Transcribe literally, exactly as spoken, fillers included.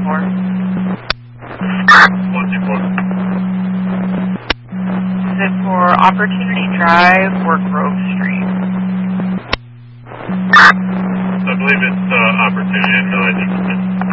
for? one two four. Is it for Opportunity Drive or Grove Street? I believe it's uh, Opportunity. No, I think it's